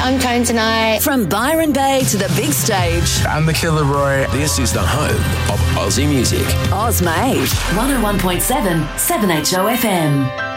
home tone tonight. From Byron Bay to the big stage. I'm the Killer Roy. This is the home of Aussie music. Oz Made. 101.7 7HO FM.